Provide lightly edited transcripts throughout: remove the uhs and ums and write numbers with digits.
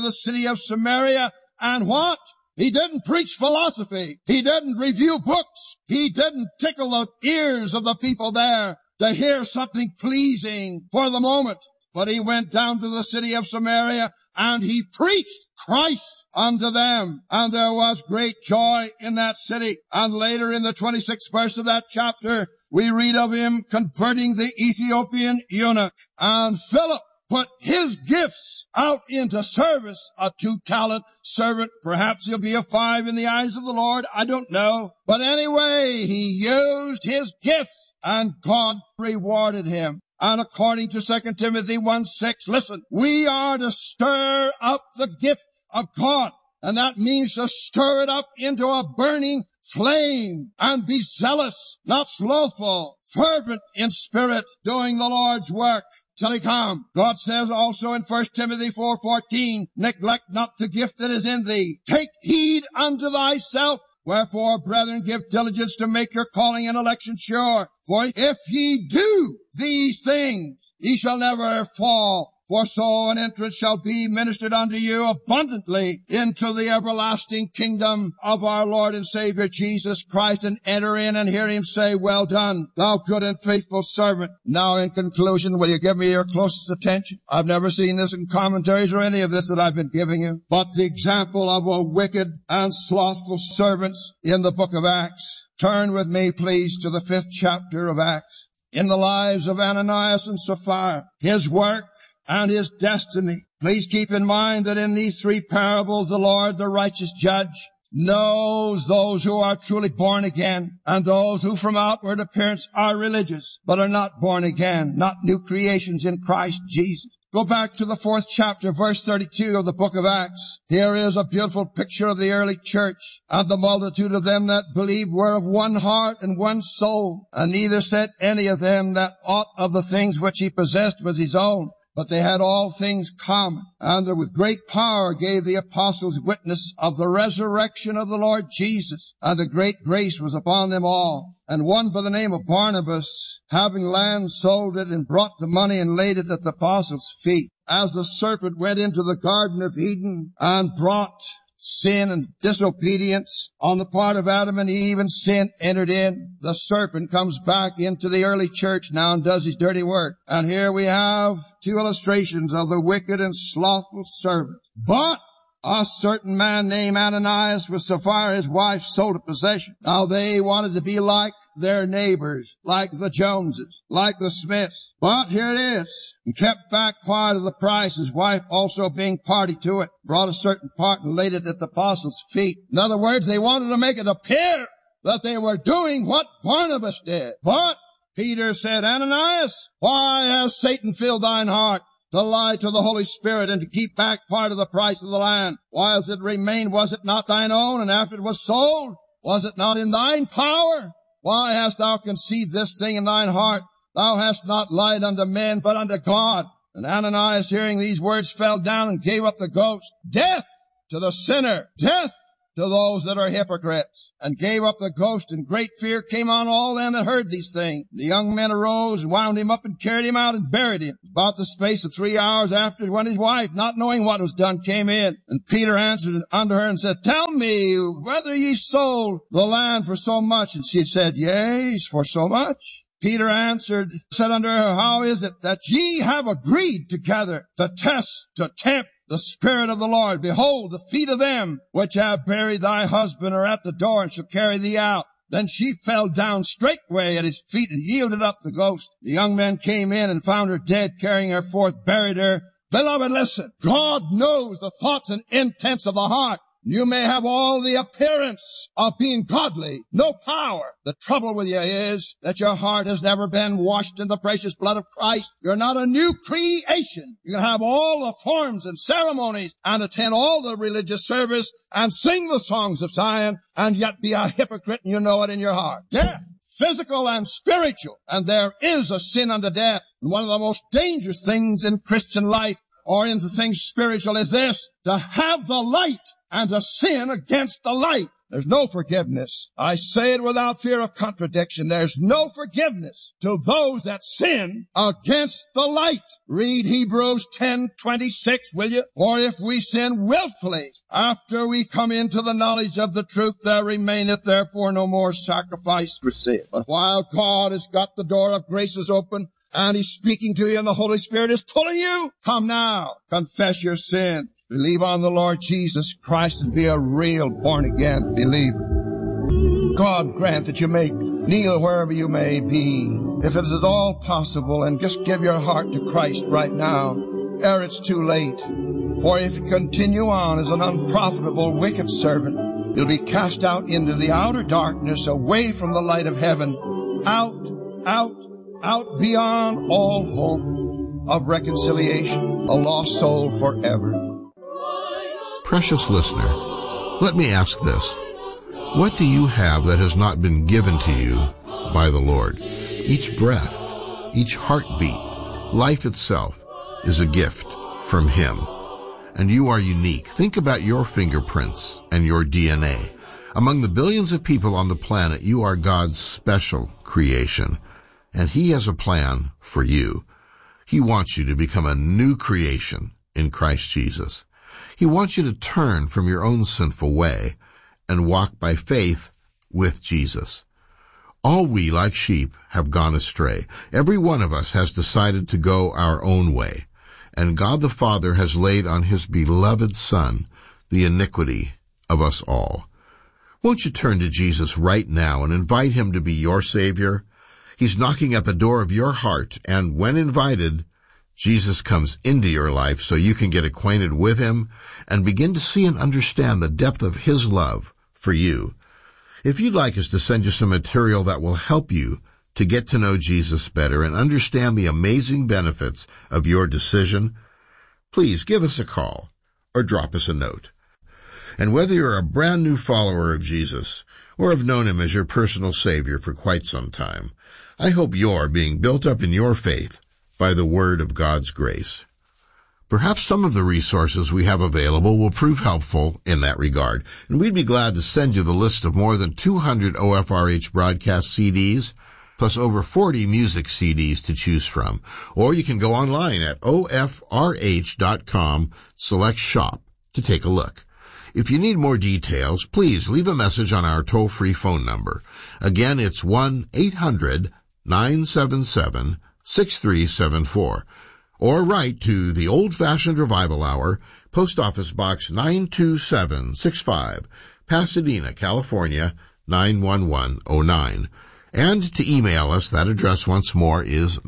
the city of Samaria, and what? He didn't preach philosophy. He didn't review books. He didn't tickle the ears of the people there to hear something pleasing for the moment. But he went down to the city of Samaria and he preached Christ unto them. And there was great joy in that city. And later in the 26th verse of that chapter, we read of him converting the Ethiopian eunuch. And Philip put his gifts out into service, a 2-talent servant. Perhaps he'll be a 5 in the eyes of the Lord. I don't know. But anyway, he used his gifts and God rewarded him. And according to 2 Timothy 1:6, listen, we are to stir up the gift of God. And that means to stir it up into a burning flame and be zealous, not slothful, fervent in spirit, doing the Lord's work till he come. God says also in 1 Timothy 4:14, neglect not the gift that is in thee. Take heed unto thyself. Wherefore, brethren, give diligence to make your calling and election sure. For if ye do these things, ye shall never fall. For so an entrance shall be ministered unto you abundantly into the everlasting kingdom of our Lord and Savior Jesus Christ, and enter in and hear him say, well done, thou good and faithful servant. Now in conclusion, will you give me your closest attention? I've never seen this in commentaries or any of this that I've been giving you, but the example of a wicked and slothful servants in the book of Acts. Turn with me, please, to the 5th chapter of Acts. In the lives of Ananias and Sapphira, his work and his destiny. Please keep in mind that in these 3 parables, the Lord, the righteous judge, knows those who are truly born again and those who from outward appearance are religious, but are not born again, not new creations in Christ Jesus. Go back to the 4th chapter, verse 32 of the book of Acts. Here is a beautiful picture of the early church. And the multitude of them that believed were of one heart and one soul. And neither said any of them that aught of the things which he possessed was his own, but they had all things common. And with great power gave the apostles witness of the resurrection of the Lord Jesus. And the great grace was upon them all. And one by the name of Barnabas, having land, sold it, and brought the money and laid it at the apostles' feet. As the serpent went into the Garden of Eden and brought sin and disobedience on the part of Adam and Eve, and sin entered in, the serpent comes back into the early church now and does his dirty work. And here we have 2 illustrations of the wicked and slothful servant. But a certain man named Ananias with Sapphira, his wife, sold a possession. Now they wanted to be like their neighbors, like the Joneses, like the Smiths. But here it is, and kept back part of the price, his wife also being party to it, brought a certain part and laid it at the apostles' feet. In other words, they wanted to make it appear that they were doing what Barnabas did. But Peter said, Ananias, why has Satan filled thine heart to lie to the Holy Spirit and to keep back part of the price of the land? Whilst it remained, was it not thine own? And after it was sold, was it not in thine power? Why hast thou conceived this thing in thine heart? Thou hast not lied unto men, but unto God. And Ananias, hearing these words, fell down and gave up the ghost. Death to the sinner, death to those that are hypocrites, and gave up the ghost, and great fear came on all them that heard these things. The young men arose and wound him up and carried him out and buried him. About the space of 3 hours after, when his wife, not knowing what was done, came in, and Peter answered unto her and said, tell me whether ye sold the land for so much. And she said, yea, for so much. Peter answered, said unto her, how is it that ye have agreed together to test, to tempt the Spirit of the Lord? Behold, the feet of them which have buried thy husband are at the door and shall carry thee out. Then she fell down straightway at his feet and yielded up the ghost. The young men came in and found her dead, carrying her forth, buried her. Beloved, listen. God knows the thoughts and intents of the heart. You may have all the appearance of being godly, no power. The trouble with you is that your heart has never been washed in the precious blood of Christ. You're not a new creation. You can have all the forms and ceremonies and attend all the religious service and sing the songs of Zion and yet be a hypocrite, and you know it in your heart. Death, physical and spiritual. And there is a sin unto death. And one of the most dangerous things in Christian life or in the things spiritual is this, to have the light and to sin against the light. There's no forgiveness. I say it without fear of contradiction. There's no forgiveness to those that sin against the light. Read Hebrews 10:26, will you? For if we sin willfully after we come into the knowledge of the truth, there remaineth therefore no more sacrifice for sin. But while God has got the door of graces open, and He's speaking to you, and the Holy Spirit is pulling you, come now, confess your sin. Believe on the Lord Jesus Christ and be a real born-again believer. God grant that you may kneel wherever you may be, if it is at all possible, and just give your heart to Christ right now, ere it's too late. For if you continue on as an unprofitable, wicked servant, you'll be cast out into the outer darkness, away from the light of heaven, out beyond all hope of reconciliation, a lost soul forever. Precious listener, let me ask this. What do you have that has not been given to you by the Lord? Each breath, each heartbeat, life itself is a gift from Him. And you are unique. Think about your fingerprints and your DNA. Among the billions of people on the planet, you are God's special creation. And He has a plan for you. He wants you to become a new creation in Christ Jesus. He wants you to turn from your own sinful way and walk by faith with Jesus. All we, like sheep, have gone astray. Every one of us has decided to go our own way. And God the Father has laid on His beloved Son the iniquity of us all. Won't you turn to Jesus right now and invite Him to be your Savior? He's knocking at the door of your heart, and when invited, Jesus comes into your life so you can get acquainted with Him and begin to see and understand the depth of His love for you. If you'd like us to send you some material that will help you to get to know Jesus better and understand the amazing benefits of your decision, please give us a call or drop us a note. And whether you're a brand new follower of Jesus or have known Him as your personal Savior for quite some time, I hope you're being built up in your faith by the word of God's grace. Perhaps some of the resources we have available will prove helpful in that regard, and we'd be glad to send you the list of more than 200 OFRH broadcast CDs, plus over 40 music CDs to choose from. Or you can go online at OFRH.com, select shop to take a look. If you need more details, please leave a message on our toll-free phone number. Again, it's 1-800-977-6374. Or write to the Old Fashioned Revival Hour, Post Office Box 92765, Pasadena, California, 91109. And to email us, that address once more is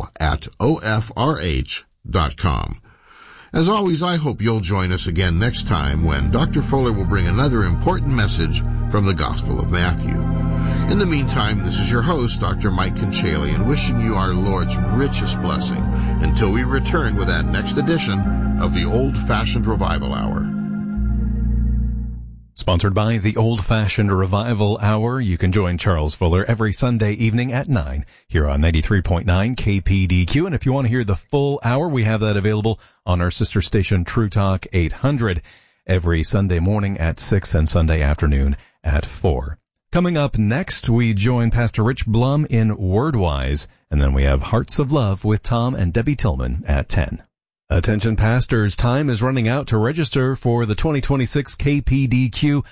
mail@ofrh.com. As always, I hope you'll join us again next time when Dr. Fuller will bring another important message from the Gospel of Matthew. In the meantime, this is your host, Dr. Mike Conchalian, wishing you our Lord's richest blessing until we return with that next edition of the Old Fashioned Revival Hour. Sponsored by the Old Fashioned Revival Hour. You can join Charles Fuller every Sunday evening at 9 here on 93.9 KPDQ. And if you want to hear the full hour, we have that available on our sister station, True Talk 800, every Sunday morning at 6 and Sunday afternoon at 4. Coming up next, we join Pastor Rich Blum in Wordwise, and then we have Hearts of Love with Tom and Debbie Tillman at 10. Attention pastors, time is running out to register for the 2026 KPDQ